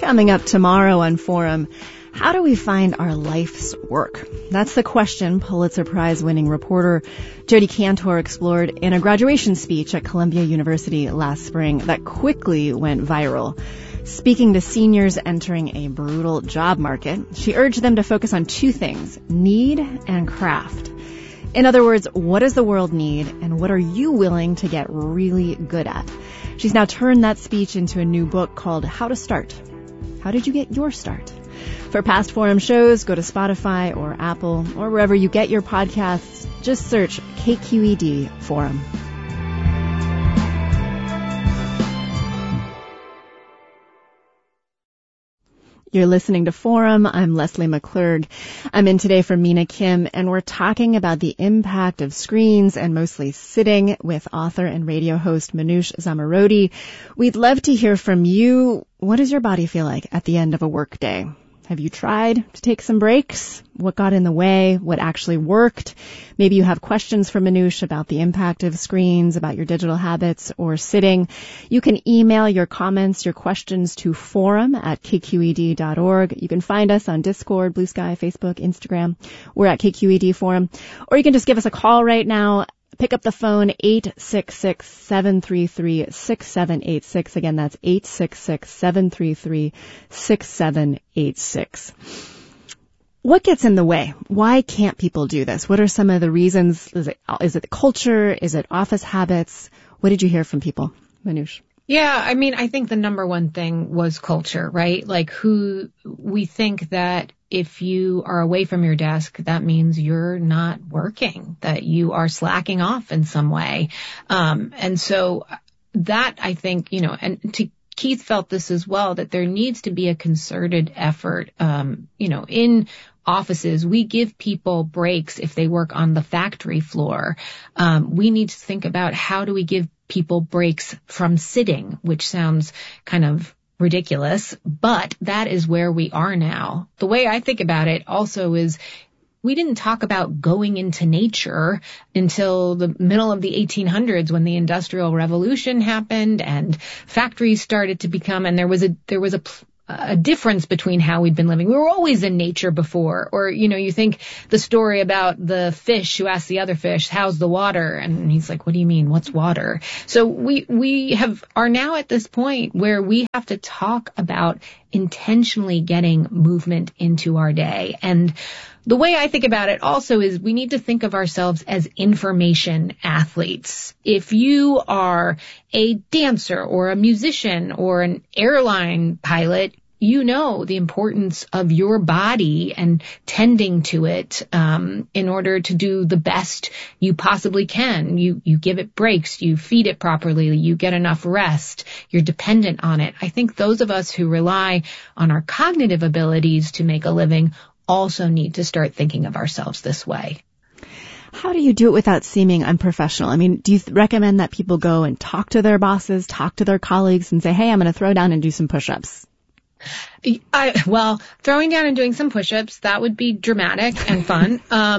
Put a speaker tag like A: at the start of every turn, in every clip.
A: Coming up tomorrow on Forum, how do we find our life's work? That's the question Pulitzer Prize-winning reporter Jodi Kantor explored in a graduation speech at Columbia University last spring that quickly went viral. Speaking to seniors entering a brutal job market, she urged them to focus on two things, need and craft. In other words, what does the world need, and what are you willing to get really good at? She's now turned that speech into a new book called How to Start. How did you get your start? For past Forum shows, go to Spotify or Apple or wherever you get your podcasts. Just search KQED Forum. You're listening to Forum. I'm Leslie McClurg. I'm in today for Mina Kim, and we're talking about the impact of screens and mostly sitting with author and radio host Manoush Zomorodi. We'd love to hear from you. What does your body feel like at the end of a work day? Have you tried to take some breaks? What got in the way? What actually worked? Maybe you have questions for Manoush about the impact of screens, about your digital habits, or sitting. You can email your comments, your questions to forum@kqed.org. You can find us on Discord, Blue Sky, Facebook, Instagram. We're at KQED Forum. Or you can just give us a call right now. Pick up the phone, 866-733-6786. Again, that's 866-733-6786. What gets in the way? Why can't people do this? What are some of the reasons? Is it the culture? Is it office habits? What did you hear from people, Manoush?
B: Yeah, I mean, I think the number one thing was culture, right? Like we think that if you are away from your desk, that means you're not working, that you are slacking off in some way. And so that, I think, and Keith felt this as well, that there needs to be a concerted effort, in offices. We give people breaks if they work on the factory floor. We need to think about how do we give people breaks from sitting, which sounds kind of ridiculous, but that is where we are now. The way I think about it also is we didn't talk about going into nature until the middle of the 1800s when the Industrial Revolution happened and factories started to become, and there was a difference between how we'd been living. We were always in nature before. Or, you think the story about the fish who asked the other fish, how's the water? And he's like, what do you mean? What's water? So we are now at this point where we have to talk about intentionally getting movement into our day. And the way I think about it also is we need to think of ourselves as information athletes. If you are a dancer or a musician or an airline pilot, you know the importance of your body and tending to it in order to do the best you possibly can. You give it breaks, you feed it properly, you get enough rest, you're dependent on it. I think those of us who rely on our cognitive abilities to make a living also need to start thinking of ourselves this way.
A: How do you do it without seeming unprofessional? I mean, do you recommend that people go and talk to their bosses, talk to their colleagues, and say, hey, I'm going to throw down and do some push-ups?
B: Well, throwing down and doing some push-ups, that would be dramatic and fun.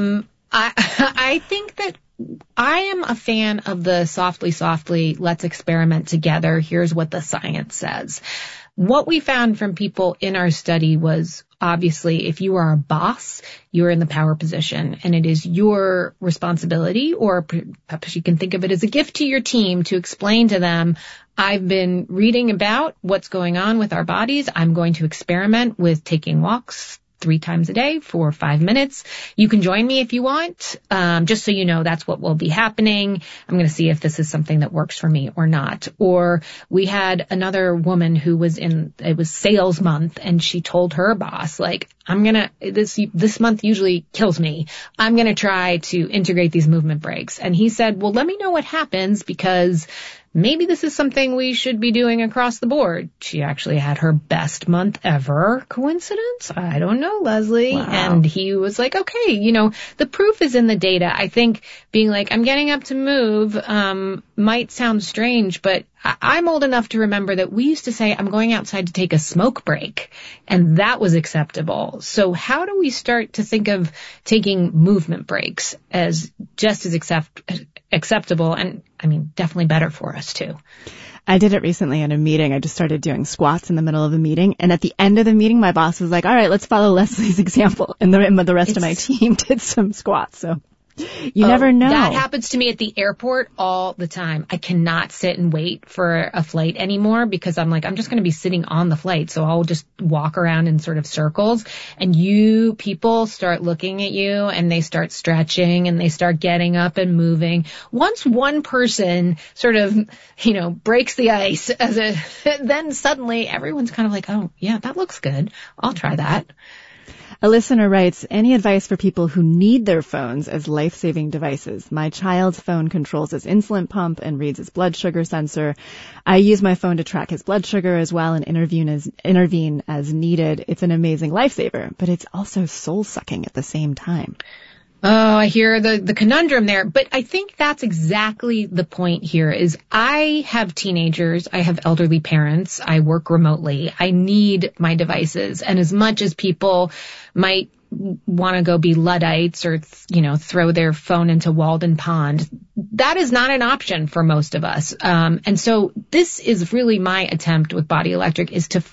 B: I think that I am a fan of the softly, let's experiment together. Here's what the science says. What we found from people in our study was, obviously, if you are a boss, you're in the power position, and it is your responsibility, or perhaps you can think of it as a gift to your team, to explain to them, I've been reading about what's going on with our bodies. I'm going to experiment with taking walks 3 times a day for 5 minutes. You can join me if you want. Just so you know, that's what will be happening. I'm going to see if this is something that works for me or not. Or we had another woman who was it was sales month, and she told her boss, like, this month usually kills me. I'm going to try to integrate these movement breaks. And he said, well, let me know what happens, because maybe this is something we should be doing across the board. She actually had her best month ever. Coincidence? I don't know, Leslie.
A: Wow.
B: And he was like, okay, the proof is in the data. I think being like, I'm getting up to move, might sound strange, but I'm old enough to remember that we used to say, I'm going outside to take a smoke break, and that was acceptable. So how do we start to think of taking movement breaks as just as acceptable, and I mean, definitely better for us too?
A: I did it recently in a meeting. I just started doing squats in the middle of a meeting. And at the end of the meeting, my boss was like, all right, let's follow Leslie's example. And the rest of my team did some squats. So you never know.
B: That happens to me at the airport all the time. I cannot sit and wait for a flight anymore because I'm like, I'm just going to be sitting on the flight. So I'll just walk around in sort of circles, and people start looking at you and they start stretching and they start getting up and moving. Once one person sort of, breaks the ice then suddenly everyone's kind of like, oh yeah, that looks good. I'll try that.
A: A listener writes, any advice for people who need their phones as life-saving devices? My child's phone controls his insulin pump and reads his blood sugar sensor. I use my phone to track his blood sugar as well and intervene as needed. It's an amazing lifesaver, but it's also soul-sucking at the same time.
B: Oh, I hear the conundrum there, but I think that's exactly the point here is I have teenagers, I have elderly parents, I work remotely, I need my devices, and as much as people might want to go be Luddites or, throw their phone into Walden Pond, that is not an option for most of us. And so this is really my attempt with Body Electric is to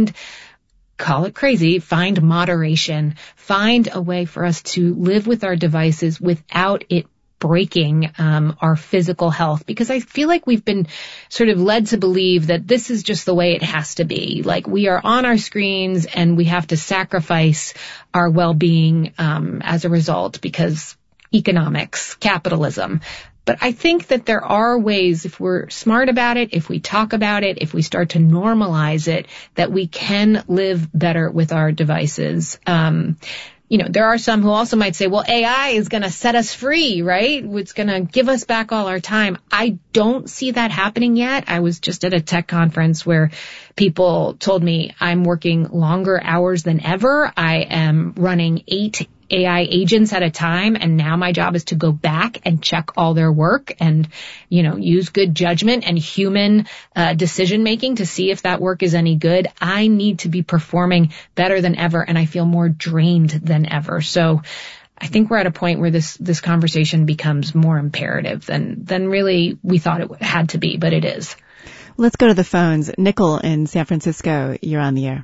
B: call it crazy, find moderation, find a way for us to live with our devices without it breaking our physical health, because I feel like we've been sort of led to believe that this is just the way it has to be. Like we are on our screens and we have to sacrifice our well-being as a result because economics, capitalism. But I think that there are ways, if we're smart about it, if we talk about it, if we start to normalize it, that we can live better with our devices. There are some who also might say, well, AI is going to set us free, right? It's going to give us back all our time. I don't see that happening yet. I was just at a tech conference where people told me I'm working longer hours than ever. I am running 8 AI agents at a time, and now my job is to go back and check all their work and, use good judgment and human decision making to see if that work is any good. I need to be performing better than ever, and I feel more drained than ever. So I think we're at a point where this conversation becomes more imperative than really we thought it had to be, but it is.
A: Let's go to the phones. Nickel in San Francisco, you're on the air.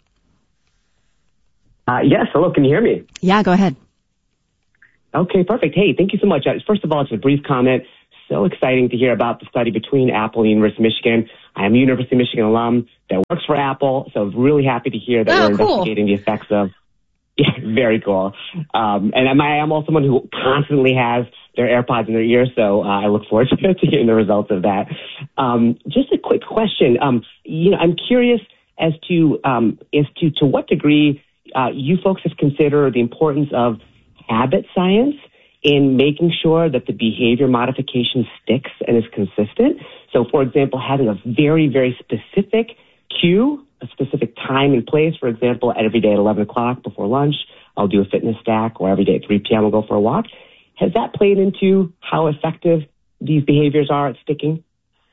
C: Yes. Hello. Can you hear me?
A: Yeah, go ahead.
C: Okay, perfect. Hey, thank you so much. First of all, just a brief comment. So exciting to hear about the study between Apple and University of Michigan. I am a University of Michigan alum that works for Apple, so I'm really happy to hear that we're investigating the effects of. Yeah, very cool. And I am also someone who constantly has their AirPods in their ears, so I look forward to hearing the results of that. Just a quick question. I'm curious as to what degree you folks have considered the importance of habit science in making sure that the behavior modification sticks and is consistent. So, for example, having a very, very specific cue, a specific time and place. For example, every day at 11 o'clock before lunch, I'll do a fitness stack, or every day at 3 p.m. I'll go for a walk. Has that played into how effective these behaviors are at sticking?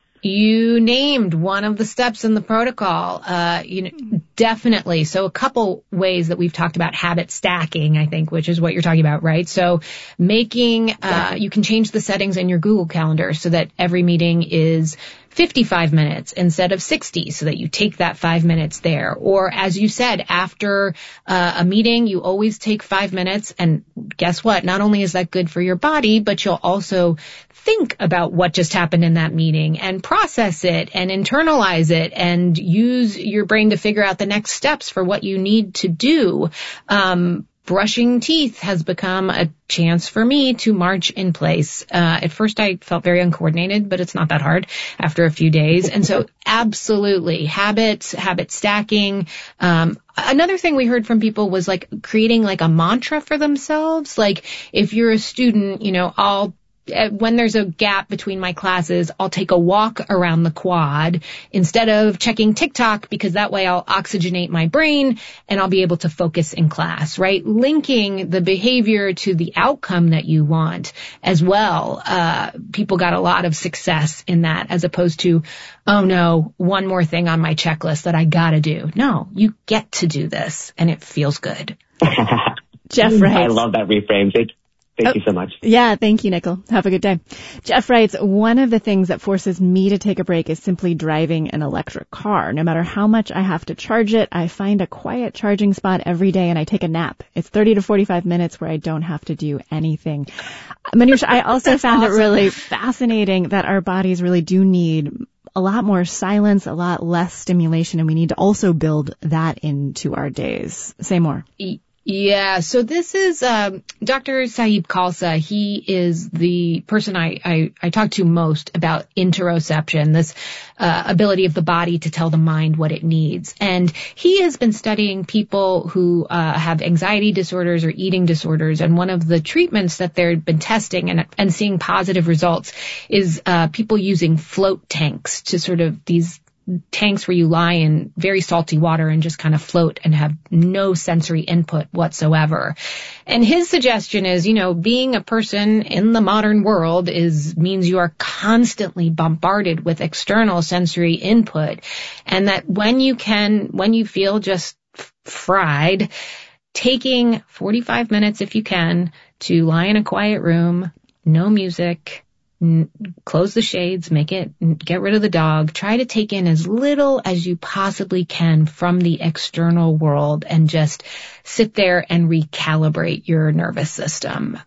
B: You named one of the steps in the protocol, definitely. So a couple ways that we've talked about habit stacking, I think, which is what you're talking about, right? So making, you can change the settings in your Google Calendar so that every meeting is 55 minutes instead of 60, so that you take that 5 minutes there. Or as you said, after a meeting, you always take 5 minutes. And guess what? Not only is that good for your body, but you'll also think about what just happened in that meeting and process it and internalize it and use your brain to figure out the next steps for what you need to do. Brushing teeth has become a chance for me to march in place. At first I felt very uncoordinated, but it's not that hard after a few days. And so absolutely habit stacking. Another thing we heard from people was like creating like a mantra for themselves. Like if you're a student, when there's a gap between my classes, I'll take a walk around the quad instead of checking TikTok, because that way I'll oxygenate my brain and I'll be able to focus in class, right? Linking the behavior to the outcome that you want as well. People got a lot of success in that, as opposed to, oh no, one more thing on my checklist that I gotta do. No, you get to do this and it feels good.
A: Jeff writes,
C: I love that reframe. Thank you so much.
A: Yeah, thank you, Nickel. Have a good day. Jeff writes, one of the things that forces me to take a break is simply driving an electric car. No matter how much I have to charge it, I find a quiet charging spot every day and I take a nap. It's 30 to 45 minutes where I don't have to do anything. Manoush, I also found it really fascinating that our bodies really do need a lot more silence, a lot less stimulation, and we need to also build that into our days. Say more.
B: Yeah, so this is Dr. Saeed Khalsa. He is the person I talk to most about interoception, this ability of the body to tell the mind what it needs. And he has been studying people who have anxiety disorders or eating disorders. And one of the treatments that they've been testing and seeing positive results is people using float tanks to sort of these tanks where you lie in very salty water and just kind of float and have no sensory input whatsoever. And his suggestion is, being a person in the modern world means you are constantly bombarded with external sensory input. And that when you feel just fried, taking 45 minutes if you can to lie in a quiet room, no music, close the shades, get rid of the dog, try to take in as little as you possibly can from the external world and just sit there and recalibrate your nervous system.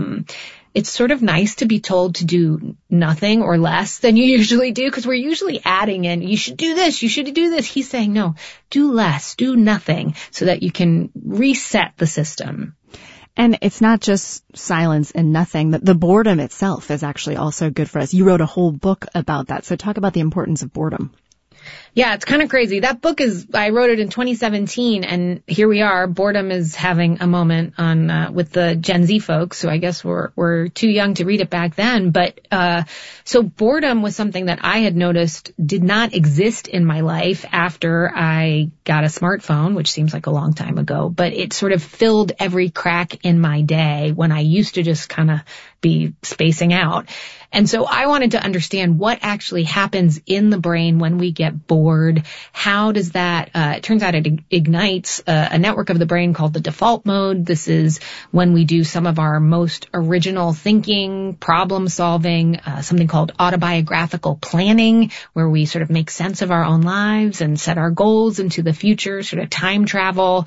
B: It's sort of nice to be told to do nothing or less than you usually do, because we're usually adding in, you should do this, you should do this. He's saying, no, do less, do nothing, so that you can reset the system.
A: And it's not just silence and nothing. The boredom itself is actually also good for us. You wrote a whole book about that. So talk about the importance of boredom.
B: Yeah, it's kind of crazy. That book I wrote it in 2017, and here we are. Boredom is having a moment with the Gen Z folks, so I guess we're too young to read it back then. But, so boredom was something that I had noticed did not exist in my life after I got a smartphone, which seems like a long time ago, but it sort of filled every crack in my day when I used to just kind of be spacing out. And so I wanted to understand what actually happens in the brain when we get bored. How does that, it turns out it ignites a network of the brain called the default mode. This is when we do some of our most original thinking, problem solving, something called autobiographical planning, where we sort of make sense of our own lives and set our goals into the future, sort of time travel.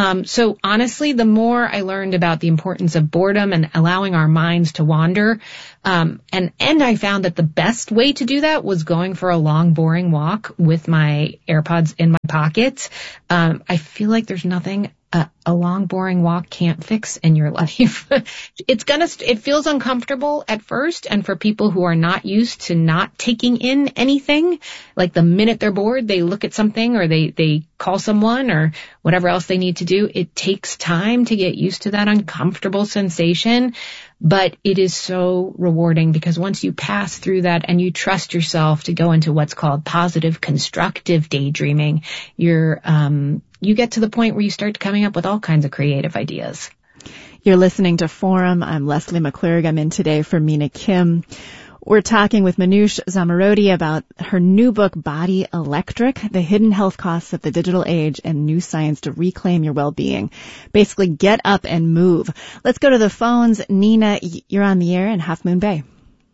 B: So honestly, the more I learned about the importance of boredom and allowing our minds to wander, and I found that the best way to do that was going for a long, boring walk with my AirPods in my pocket. I feel like there's nothing a long, boring walk can't fix in your life. It feels uncomfortable at first. And for people who are not used to not taking in anything, like the minute they're bored, they look at something or they call someone or whatever else they need to do. It takes time to get used to that uncomfortable sensation. But it is so rewarding because once you pass through that and you trust yourself to go into what's called positive constructive daydreaming, you get to the point where you start coming up with all kinds of creative ideas.
A: You're listening to Forum. I'm Leslie McClurg. I'm in today for Mina Kim. We're talking with Manoush Zomorodi about her new book, Body Electric, The Hidden Health Costs of the Digital Age and New Science to Reclaim Your Well-Being. Basically, get up and move. Let's go to the phones. Nina, you're on the air in Half Moon Bay.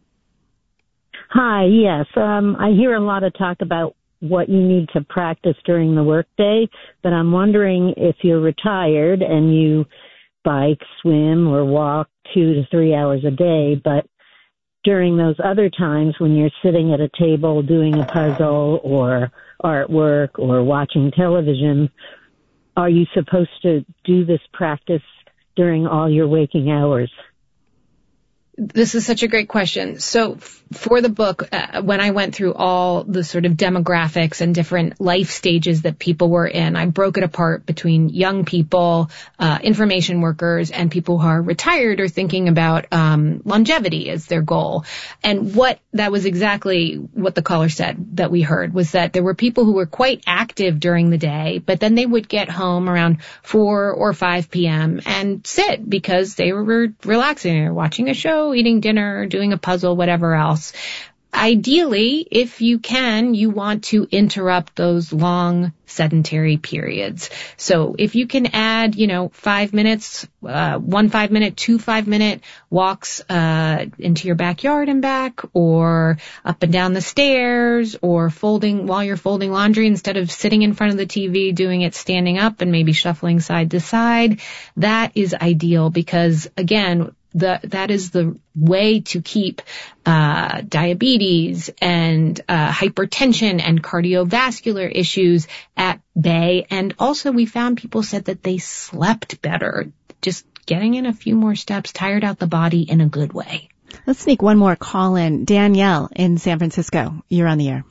D: Hi, yes. I hear a lot of talk about what you need to practice during the workday, but I'm wondering if you're retired and you bike, swim, or walk 2 to 3 hours a day, but during those other times when you're sitting at a table doing a puzzle or artwork or watching television, are you supposed to do this practice during all your waking hours?
B: This is such a great question. So for the book, when I went through all the sort of demographics and different life stages that people were in, I broke it apart between young people, information workers, and people who are retired or thinking about longevity as their goal. And that was exactly what the caller said that we heard, was that there were people who were quite active during the day, but then they would get home around 4 or 5 p.m. and sit because they were relaxing or watching a show, eating dinner, doing a puzzle, whatever else. ideally, if you can, you want to interrupt those long sedentary periods. So if you can add, 5 minutes, 1 5-minute, 2 5-minute walks into your backyard and back, or up and down the stairs, or while you're folding laundry, instead of sitting in front of the TV, doing it standing up and maybe shuffling side to side, that is ideal because, again, that is the way to keep diabetes and hypertension and cardiovascular issues at bay. And also we found people said that they slept better, just getting in a few more steps, tired out the body in a good way.
A: Let's sneak one more call in. Danielle in San Francisco, you're on the air.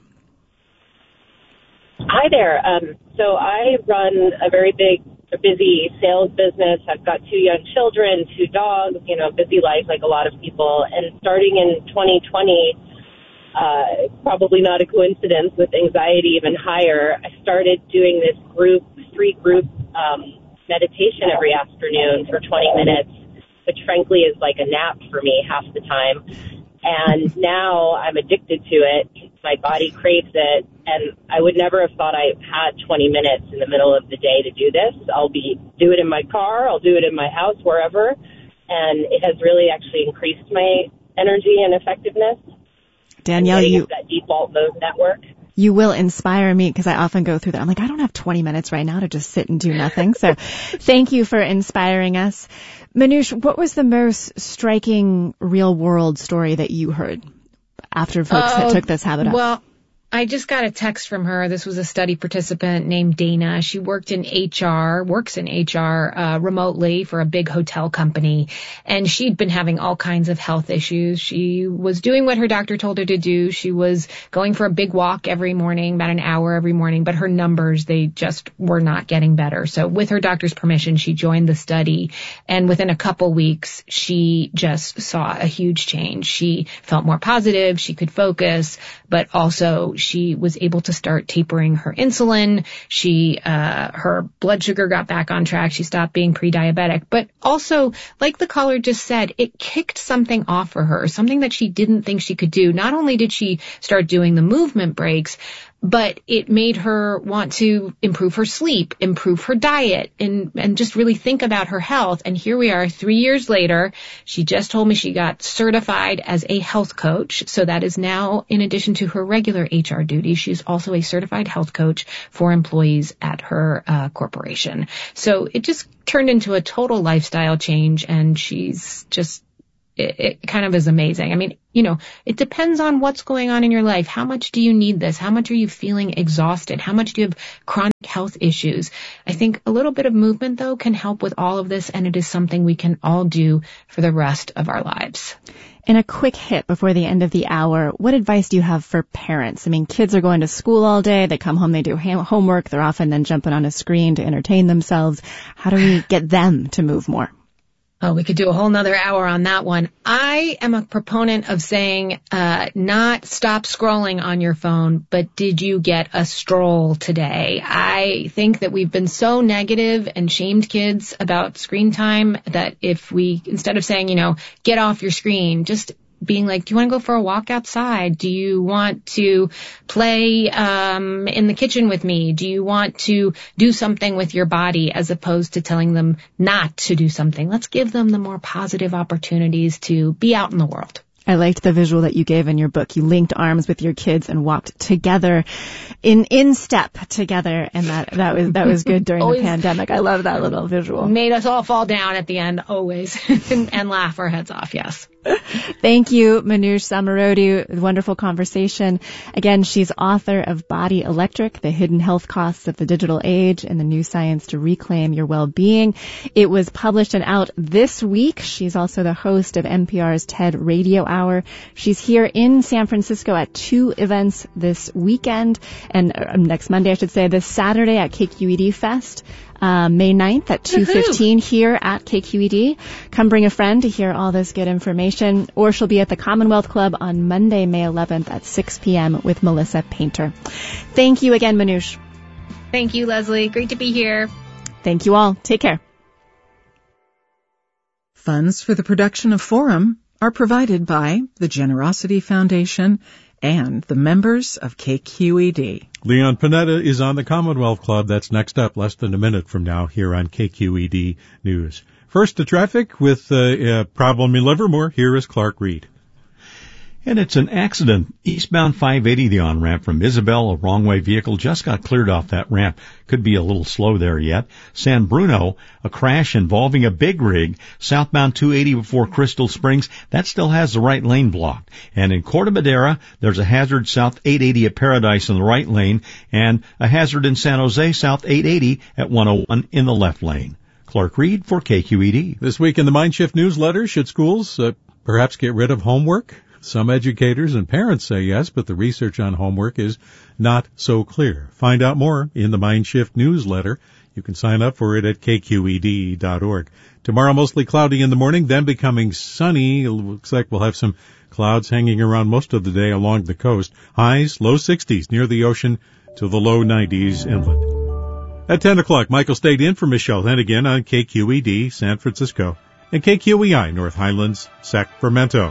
E: Hi there. So I run a very busy sales business. I've got 2 young children, 2 dogs, busy life like a lot of people. And starting in 2020, probably not a coincidence with anxiety even higher, I started doing this free group meditation every afternoon for 20 minutes, which frankly is like a nap for me half the time. And now I'm addicted to it. My body craves it. And I would never have thought I had 20 minutes in the middle of the day to do this. Do it in my car. I'll do it in my house, wherever. And it has really actually increased my energy and effectiveness.
A: Danielle,
E: that default mode network.
A: You will inspire me because I often go through that. I'm like, I don't have 20 minutes right now to just sit and do nothing. So thank you for inspiring us. Manoush, what was the most striking real world story that you heard after folks that took this habit up?
B: Well, I just got a text from her. This was a study participant named Dana. She works in HR remotely for a big hotel company. And she'd been having all kinds of health issues. She was doing what her doctor told her to do. She was going for a big walk every morning, about an hour every morning, but her numbers, they just were not getting better. So with her doctor's permission, she joined the study. And within a couple weeks, she just saw a huge change. She felt more positive. She could focus, but also she was able to start tapering her insulin. Her blood sugar got back on track. She stopped being pre-diabetic. But also, like the caller just said, it kicked something off for her, something that she didn't think she could do. Not only did she start doing the movement breaks, but it made her want to improve her sleep, improve her diet, and just really think about her health. And here we are 3 years later. She just told me she got certified as a health coach. So that is now, in addition to her regular HR duties, she's also a certified health coach for employees at her corporation. So it just turned into a total lifestyle change, and she's just it kind of is amazing. I mean, it depends on what's going on in your life. How much do you need this? How much are you feeling exhausted? How much do you have chronic health issues? I think a little bit of movement, though, can help with all of this, and it is something we can all do for the rest of our lives.
A: In a quick hit before the end of the hour, what advice do you have for parents? I mean, kids are going to school all day. They come home, they do homework. They're often then jumping on a screen to entertain themselves. How do we get them to move more?
B: Oh, we could do a whole nother hour on that one. I am a proponent of saying, not stop scrolling on your phone, but did you get a stroll today? I think that we've been so negative and shamed kids about screen time that if we, instead of saying, get off your screen, just being like, do you want to go for a walk outside? Do you want to play in the kitchen with me? Do you want to do something with your body, as opposed to telling them not to do something? Let's give them the more positive opportunities to be out in the world.
A: I liked the visual that you gave in your book. You linked arms with your kids and walked together in step together, and that was good during the pandemic. I love that little visual.
B: Made us all fall down at the end, always, and laugh our heads off. Yes.
A: Thank you, Manoush Zomorodi. Wonderful conversation. Again, she's author of Body Electric, The Hidden Health Costs of the Digital Age and the New Science to Reclaim Your Well-Being. It was published and out this week. She's also the host of NPR's TED Radio Hour. She's here in San Francisco at 2 events this weekend, and next Monday, I should say, this Saturday at KQED Fest. May 9th at 2:15 here at KQED. Come bring a friend to hear all this good information. Or she'll be at the Commonwealth Club on Monday, May 11th at 6 p.m. with Melissa Painter. Thank you again, Manoush.
B: Thank you, Leslie. Great to be here.
A: Thank you all. Take care.
F: Funds for the production of Forum are provided by the Generosity Foundation and the members of KQED.
G: Leon Panetta is on the Commonwealth Club. That's next up, less than a minute from now, here on KQED News. First to traffic with a problem in Livermore. Here is Clark Reed.
H: And it's an accident. Eastbound 580, the on-ramp from Isabel, a wrong-way vehicle just got cleared off that ramp. Could be a little slow there yet. San Bruno, a crash involving a big rig. Southbound 280 before Crystal Springs, that still has the right lane blocked. And in Corte Madera, there's a hazard south 880 at Paradise in the right lane, and a hazard in San Jose south 880 at 101 in the left lane. Clark Reed for KQED.
G: This week in the Mindshift newsletter, should schools perhaps get rid of homework? Some educators and parents say yes, but the research on homework is not so clear. Find out more in the Mindshift newsletter. You can sign up for it at kqed.org. Tomorrow, mostly cloudy in the morning, then becoming sunny. It looks like we'll have some clouds hanging around most of the day along the coast. Highs, low 60s near the ocean to the low 90s inland. At 10 o'clock, Michael stayed in for Michelle Hennigan on KQED San Francisco and KQEI North Highlands, Sacramento.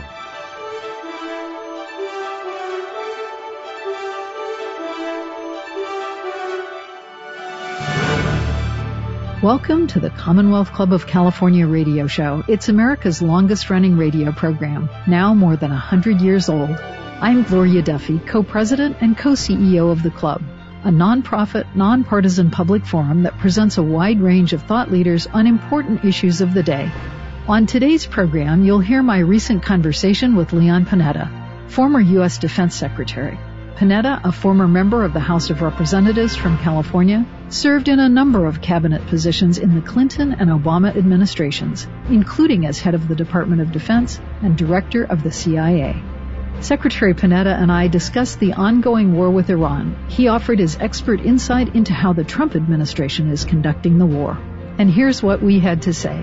I: Welcome to the Commonwealth Club of California radio show. It's America's longest-running radio program, now more than 100 years old. I'm Gloria Duffy, co-president and co-CEO of the club, a nonprofit, nonpartisan public forum that presents a wide range of thought leaders on important issues of the day. On today's program, you'll hear my recent conversation with Leon Panetta, former U.S. Defense Secretary. Panetta, a former member of the House of Representatives from California, served in a number of cabinet positions in the Clinton and Obama administrations, including as head of the Department of Defense and director of the CIA. Secretary Panetta and I discussed the ongoing war with Iran. He offered his expert insight into how the Trump administration is conducting the war. And here's what we had to say.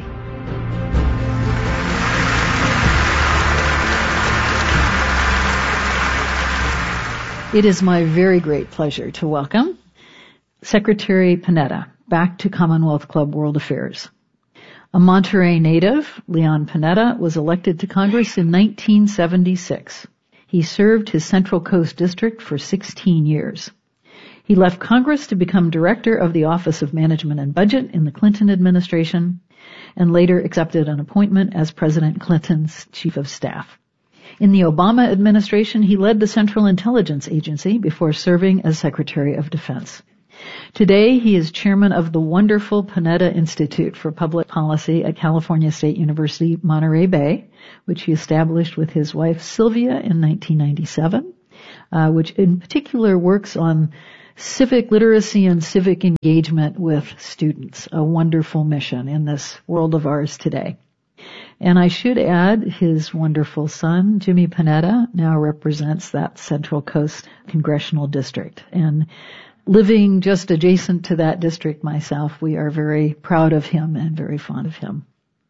I: It is my very great pleasure to welcome Secretary Panetta back to Commonwealth Club World Affairs. A Monterey native, Leon Panetta was elected to Congress in 1976. He served his Central Coast District for 16 years. He left Congress to become director of the Office of Management and Budget in the Clinton administration and later accepted an appointment as President Clinton's chief of staff. In the Obama administration, he led the Central Intelligence Agency before serving as Secretary of Defense. Today, he is chairman of the wonderful Panetta Institute for Public Policy at California State University, Monterey Bay, which he established with his wife Sylvia in 1997, which in particular works on civic literacy and civic engagement with students, a wonderful mission in this world of ours today. And I should add, his wonderful son, Jimmy Panetta, now represents that Central Coast Congressional District. And living just adjacent to that district myself, we are very proud of him and very fond of him.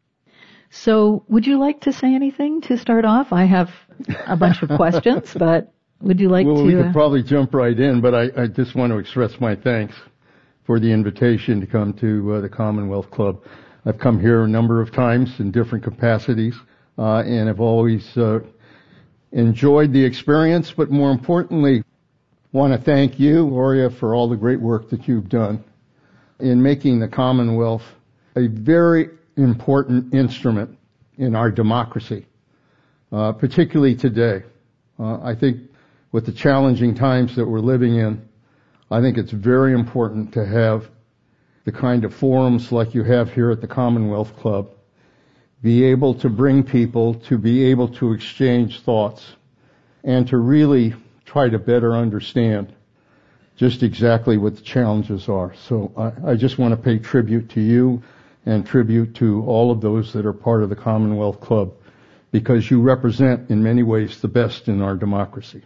I: So would you like to say anything to start off? I have a bunch of questions, but would you like to?
J: Well, we could probably jump right in, but I just want to express my thanks for the invitation to come to the Commonwealth Club. I've come here a number of times in different capacities, and I've always enjoyed the experience, but more importantly, want to thank you, Gloria, for all the great work that you've done in making the Commonwealth a very important instrument in our democracy, particularly today. I think with the challenging times that we're living in, I think it's very important to have the kind of forums like you have here at the Commonwealth Club, be able to bring people to be able to exchange thoughts and to really try to better understand just exactly what the challenges are. So I just want to pay tribute to you and tribute to all of those that are part of the Commonwealth Club, because you represent in many ways the best in our democracy.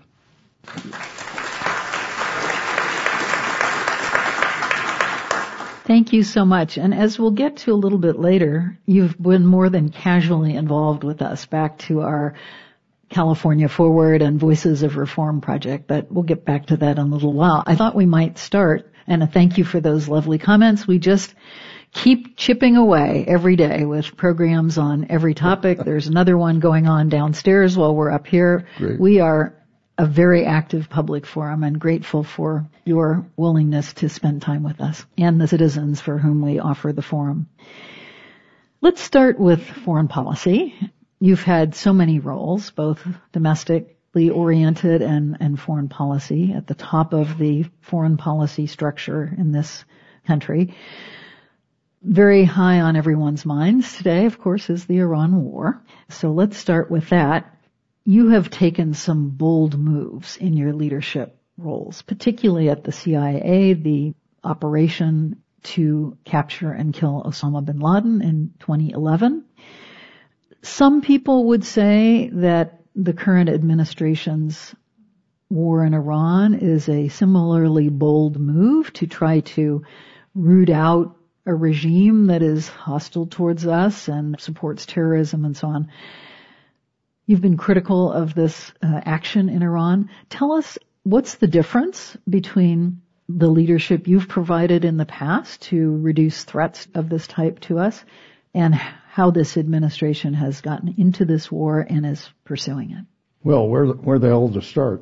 I: Thank you so much. And as we'll get to a little bit later, you've been more than casually involved with us back to our California Forward and Voices of Reform project, but we'll get back to that in a little while. I thought we might start, and a thank you for those lovely comments. We just keep chipping away every day with programs on every topic. There's another one going on downstairs while we're up here.
J: Great.
I: We are a very active public forum and grateful for your willingness to spend time with us and the citizens for whom we offer the forum. Let's start with foreign policy. You've had so many roles, both domestically oriented and foreign policy at the top of the foreign policy structure in this country. Very high on everyone's minds today, of course, is the Iran war. So let's start with that. You have taken some bold moves in your leadership roles, particularly at the CIA, the operation to capture and kill Osama bin Laden in 2011. Some people would say that the current administration's war in Iran is a similarly bold move to try to root out a regime that is hostile towards us and supports terrorism and so on. You've been critical of this action in Iran. Tell us, what's the difference between the leadership you've provided in the past to reduce threats of this type to us and how this administration has gotten into this war and is pursuing it?
J: Well, where the hell to start?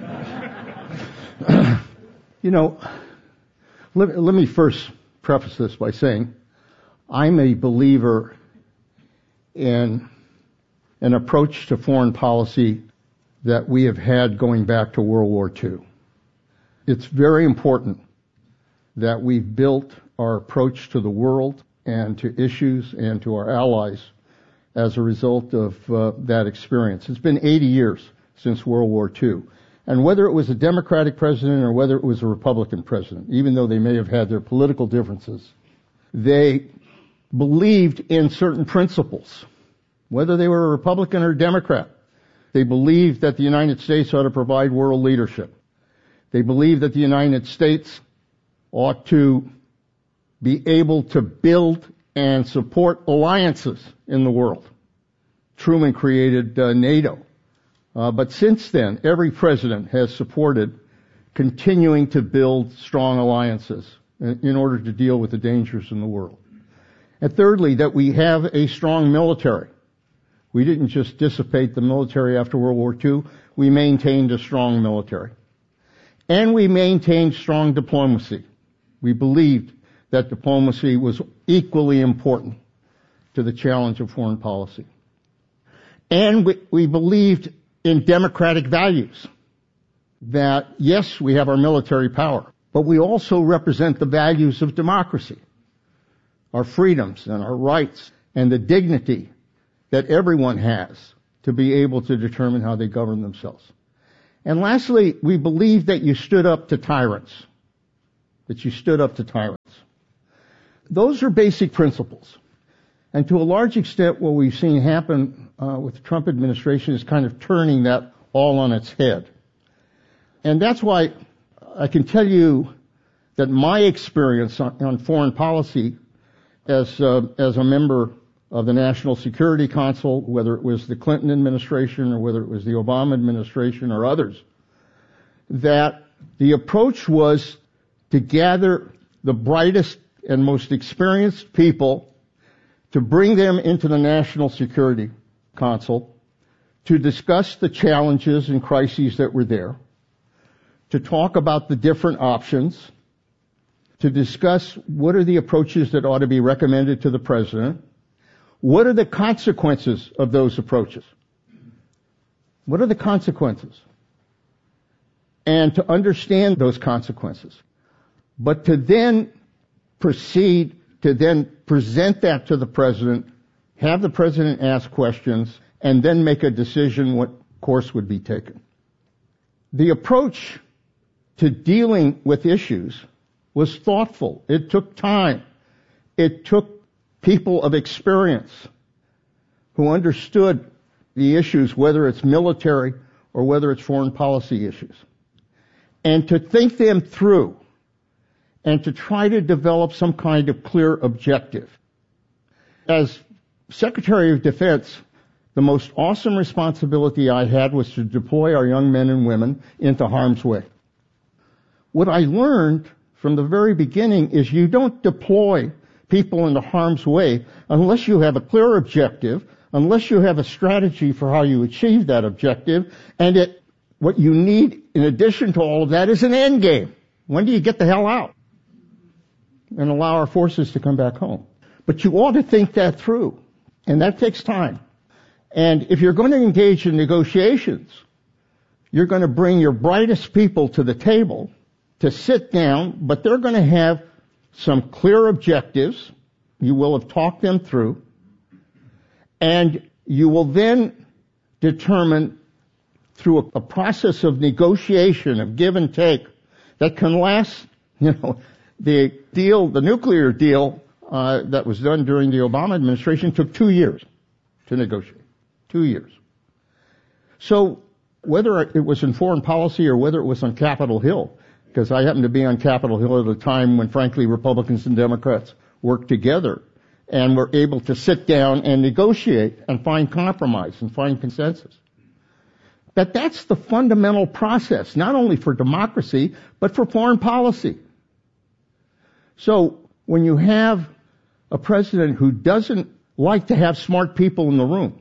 J: Let me first preface this by saying I'm a believer in an approach to foreign policy that we have had going back to World War II. It's very important that we've built our approach to the world and to issues and to our allies as a result of that experience. It's been 80 years since World War II. And whether it was a Democratic president or whether it was a Republican president, even though they may have had their political differences, they believed in certain principles. Whether they were a Republican or a Democrat, they believed that the United States ought to provide world leadership. They believed that the United States ought to be able to build and support alliances in the world. Truman created NATO. But since then, every president has supported continuing to build strong alliances in order to deal with the dangers in the world. And thirdly, that we have a strong military. We didn't just dissipate the military after World War II. We maintained a strong military. And we maintained strong diplomacy. We believed that diplomacy was equally important to the challenge of foreign policy. And we believed in democratic values. That, yes, we have our military power, but we also represent the values of democracy, our freedoms and our rights, and the dignity that everyone has to be able to determine how they govern themselves. And lastly, we believe that you stood up to tyrants. Those are basic principles. And to a large extent, what we've seen happen with the Trump administration is kind of turning that all on its head. And that's why I can tell you that my experience on foreign policy as a member of the National Security Council, whether it was the Clinton administration or whether it was the Obama administration or others, that the approach was to gather the brightest and most experienced people to bring them into the National Security Council to discuss the challenges and crises that were there, to talk about the different options, to discuss what are the approaches that ought to be recommended to the president, what are the consequences of those approaches, what are the consequences, and to understand those consequences, but to then proceed to then present that to the president, have the president ask questions, and then make a decision what course would be taken. The approach to dealing with issues was thoughtful. It took time. It took people of experience who understood the issues, whether it's military or whether it's foreign policy issues, and to think them through and to try to develop some kind of clear objective. As Secretary of Defense, the most awesome responsibility I had was to deploy our young men and women into harm's way. What I learned from the very beginning is you don't deploy people into harm's way unless you have a clear objective, unless you have a strategy for how you achieve that objective, and it
K: what you need in addition to all of that is an end game. When do you get the hell out and allow our forces to come back home? But you ought to think that through, and that takes time. And if you're going to engage in negotiations, you're going to bring your brightest people to the table to sit down, but they're going to have some clear objectives. You will have talked them through, and you will then determine through a process of negotiation, of give and take, that can last, the nuclear deal that was done during the Obama administration took 2 years to negotiate. 2 years. So whether it was in foreign policy or whether it was on Capitol Hill, because I happened to be on Capitol Hill at a time when, frankly, Republicans and Democrats worked together and were able to sit down and negotiate and find compromise and find consensus. But that's the fundamental process, not only for democracy, but for foreign policy. So when you have a president who doesn't like to have smart people in the room,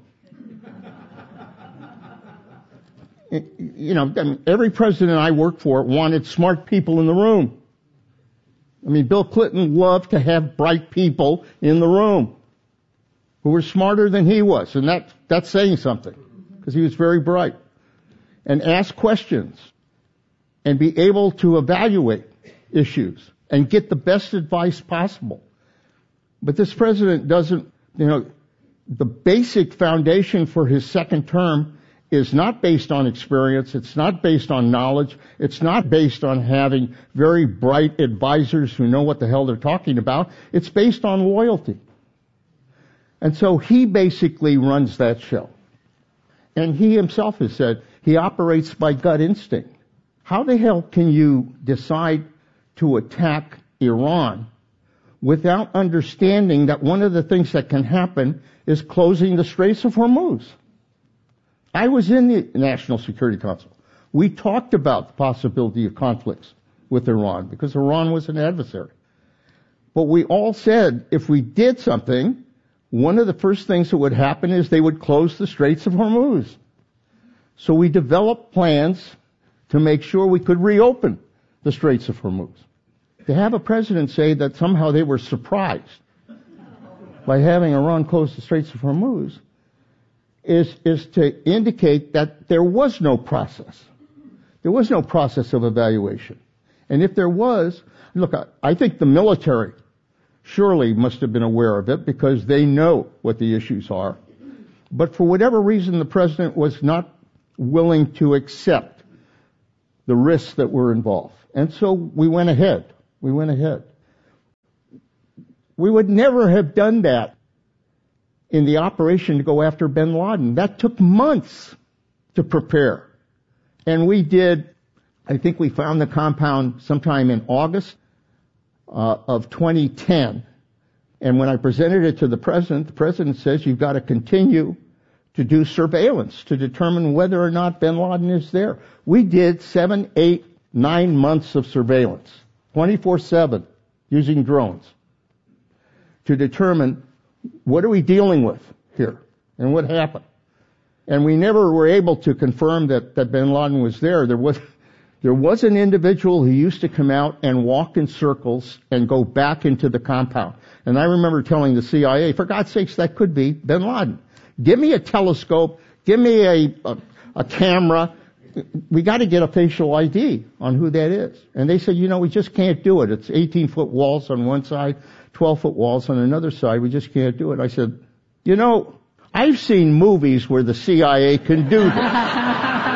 K: every president I worked for wanted smart people in the room. Bill Clinton loved to have bright people in the room who were smarter than he was, and that's saying something, because he was very bright. And ask questions and be able to evaluate issues and get the best advice possible. But this president doesn't, the basic foundation for his second term is not based on experience. It's not based on knowledge. It's not based on having very bright advisors who know what the hell they're talking about. It's based on loyalty. And so he basically runs that show. And he himself has said he operates by gut instinct. How the hell can you decide to attack Iran without understanding that one of the things that can happen is closing the Straits of Hormuz? I was in the National Security Council. We talked about the possibility of conflicts with Iran because Iran was an adversary. But we all said if we did something, one of the first things that would happen is they would close the Straits of Hormuz. So we developed plans to make sure we could reopen the Straits of Hormuz. To have a president say that somehow they were surprised by having Iran close the Straits of Hormuz is to indicate that there was no process. There was no process of evaluation. And if there was, look, I think the military surely must have been aware of it because they know what the issues are. But for whatever reason, the president was not willing to accept the risks that were involved. And so we went ahead. We would never have done that in the operation to go after bin Laden. That took months to prepare. And we did, I think we found the compound sometime in August of 2010. And when I presented it to the president says you've got to continue to do surveillance to determine whether or not bin Laden is there. We did 7, 8, 9 months of surveillance, 24/7, using drones to determine what are we dealing with here and what happened. And we never were able to confirm that bin Laden was there. There was an individual who used to come out and walk in circles and go back into the compound. And I remember telling the CIA, for God's sakes, that could be bin Laden. Give me a telescope. Give me a camera. We got to get a facial ID on who that is. And they said, we just can't do it. It's 18-foot walls on one side, 12-foot walls on another side. We just can't do it. I said, I've seen movies where the CIA can do that.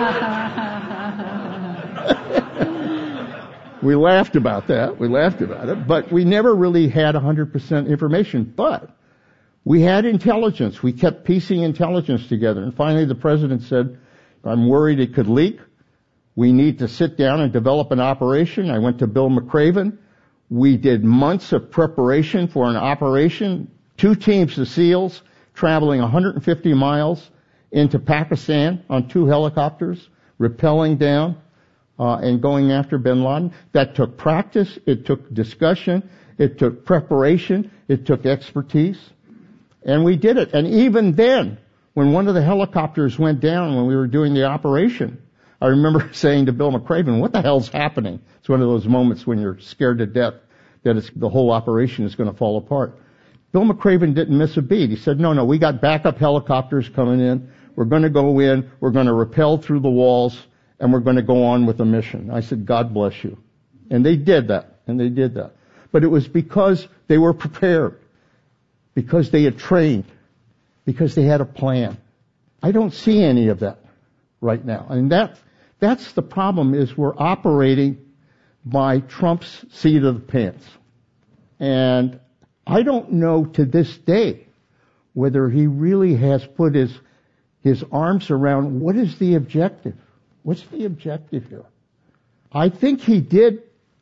K: We laughed about that. We laughed about it. But we never really had 100% information. But we had intelligence. We kept piecing intelligence together. And finally the president said, I'm worried it could leak. We need to sit down and develop an operation. I went to Bill McRaven. We did months of preparation for an operation. 2 teams of SEALs traveling 150 miles into Pakistan on 2 helicopters, rappelling down and going after bin Laden. That took practice. It took discussion. It took preparation. It took expertise. And we did it. And even then, when one of the helicopters went down when we were doing the operation, I remember saying to Bill McRaven, what the hell's happening? It's one of those moments when you're scared to death that the whole operation is going to fall apart. Bill McRaven didn't miss a beat. He said, no, we got backup helicopters coming in. We're going to go in. We're going to rappel through the walls, and we're going to go on with the mission. I said, God bless you. And they did that. But it was because they were prepared, because they had trained, because they had a plan. I don't see any of that right now. And that's the problem, is we're operating by Trump's seat of the pants. And I don't know to this day whether he really has put his arms around what is the objective. What's the objective here? I think he did,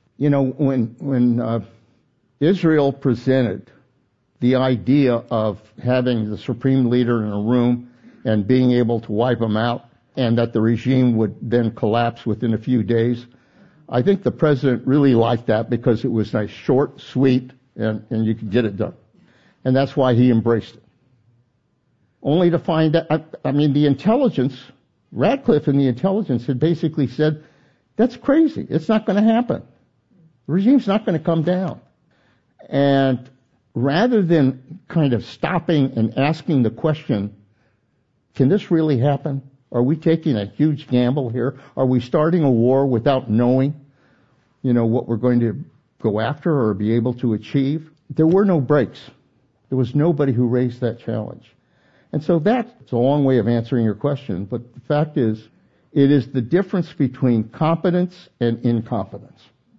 K: when Israel presented the idea of having the supreme leader in a room and being able to wipe them out, and that the regime would then collapse within a few days. I think the president really liked that because it was nice, short, sweet, and you could get it done. And that's why he embraced it. Only to find that, the intelligence, Radcliffe and the intelligence had basically said, that's crazy. It's not going to happen. The regime's not going to come down. And rather than kind of stopping and asking the question, can this really happen? Are we taking a huge gamble here? Are we starting a war without knowing, what we're going to go after or be able to achieve? There were no breaks. There was nobody who raised that challenge. And so that's a long way of answering your question, but the fact is, it is the difference between competence and incompetence.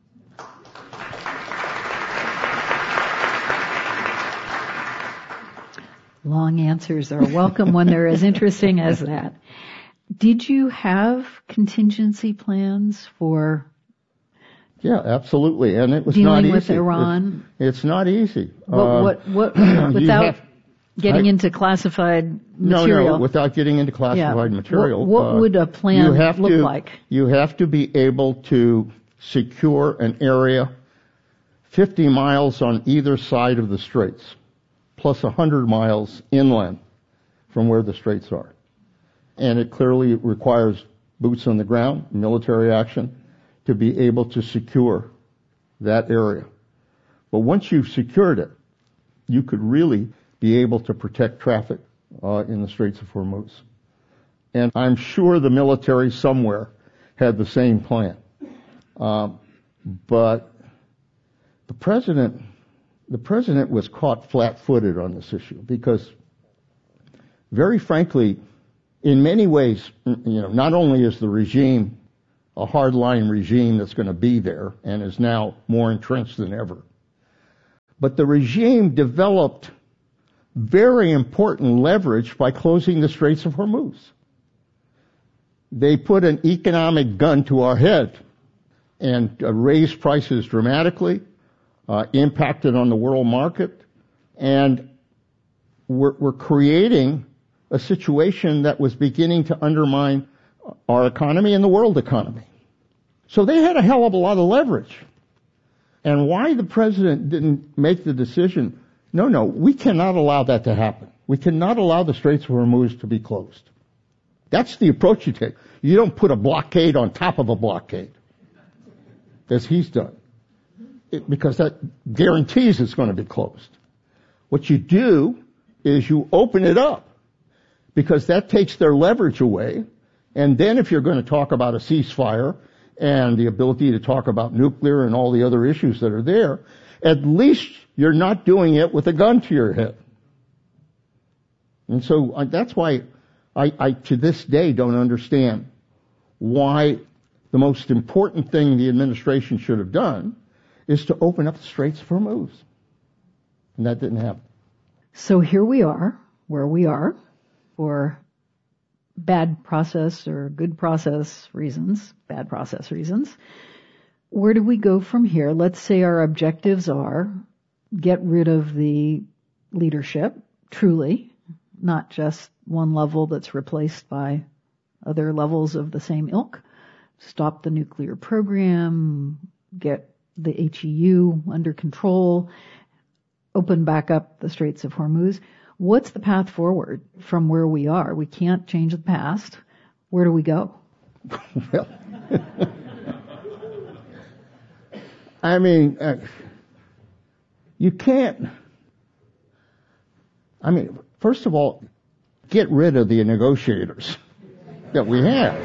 I: Long answers are welcome when they're as interesting as that. Did you have contingency plans for?
K: Yeah, absolutely, and it was
I: dealing
K: not easy.
I: With Iran.
K: It's not easy.
I: What without getting into classified material?
K: No, without getting into classified material.
I: What would a plan look like?
K: You have to be able to secure an area 50 miles on either side of the straits, plus 100 miles inland from where the straits are. And it clearly requires boots on the ground, military action, to be able to secure that area. But once you've secured it, you could really be able to protect traffic in the Straits of Hormuz. And I'm sure the military somewhere had the same plan. But the president was caught flat-footed on this issue because, very frankly, in many ways, not only is the regime a hardline regime that's going to be there and is now more entrenched than ever, but the regime developed very important leverage by closing the Straits of Hormuz. They put an economic gun to our head and raised prices dramatically, impacted on the world market, and we're creating a situation that was beginning to undermine our economy and the world economy. So they had a hell of a lot of leverage. And why the president didn't make the decision, no, we cannot allow that to happen. We cannot allow the Straits of Hormuz to be closed. That's the approach you take. You don't put a blockade on top of a blockade, as he's done, because that guarantees it's going to be closed. What you do is you open it up, because that takes their leverage away. And then if you're going to talk about a ceasefire and the ability to talk about nuclear and all the other issues that are there, at least you're not doing it with a gun to your head. And so that's why I to this day don't understand why the most important thing the administration should have done is to open up the Straits of Hormuz. And that didn't happen.
I: So here we are, where we are, for bad process or good process reasons, bad process reasons. Where do we go from here? Let's say our objectives are get rid of the leadership, truly, not just one level that's replaced by other levels of the same ilk, stop the nuclear program, get the HEU under control, open back up the Straits of Hormuz. What's the path forward from where we are? We can't change the past. Where do we go?
K: Well, I mean, you can't. I mean, first of all, get rid of the negotiators that we have.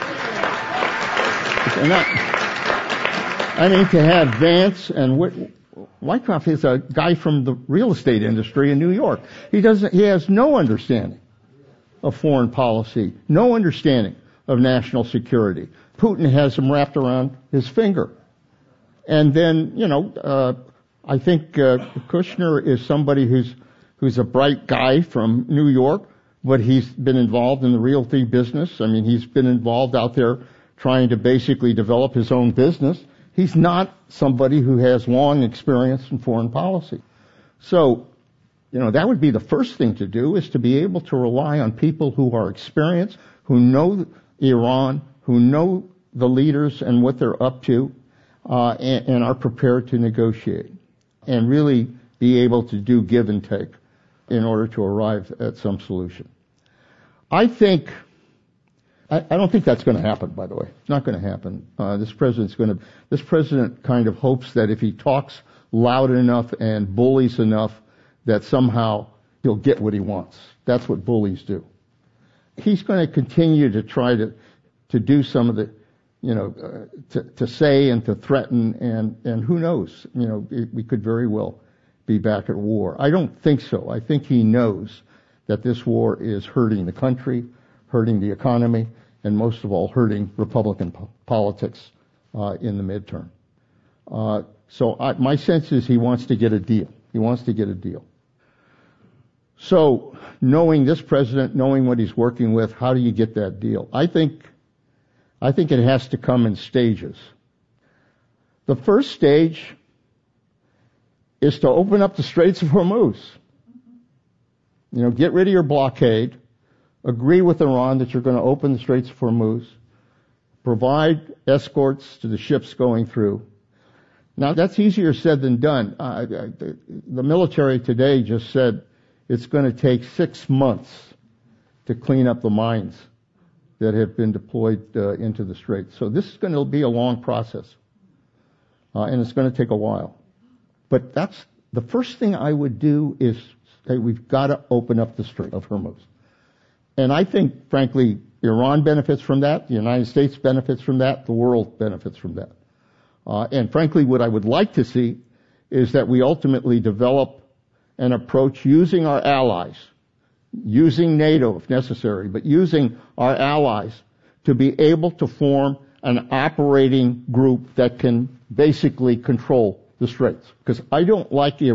K: To have Vance and Wyckoff is a guy from the real estate industry in New York. He has no understanding of foreign policy, no understanding of national security. Putin has him wrapped around his finger. And then, I think Kushner is somebody who's a bright guy from New York, but he's been involved in the realty business. I mean, he's been involved out there trying to basically develop his own business. He's not somebody who has long experience in foreign policy. So, that would be the first thing to do, is to be able to rely on people who are experienced, who know Iran, who know the leaders and what they're up to, and are prepared to negotiate and really be able to do give and take in order to arrive at some solution. I don't think that's going to happen, by the way. It's not going to happen. This president kind of hopes that if he talks loud enough and bullies enough, that somehow he'll get what he wants. That's what bullies do. He's going to continue to try to do some of the, to say and to threaten, and who knows? We could very well be back at war. I don't think so. I think he knows that this war is hurting the country, hurting the economy, and most of all, hurting Republican politics in the midterm. So my sense is he wants to get a deal. He wants to get a deal. So knowing this president, knowing what he's working with, how do you get that deal? I think it has to come in stages. The first stage is to open up the Straits of Hormuz. Get rid of your blockade, agree with Iran that you're going to open the Straits of Hormuz, provide escorts to the ships going through. Now, that's easier said than done. The military today just said it's going to take 6 months to clean up the mines that have been deployed into the Straits. So this is going to be a long process, and it's going to take a while. But that's the first thing I would do is say we've got to open up the Strait of Hormuz. And I think, frankly, Iran benefits from that, the United States benefits from that, the world benefits from that. And frankly, what I would like to see is that we ultimately develop an approach using our allies, using NATO if necessary, but using our allies to be able to form an operating group that can basically control the Straits. Because I don't like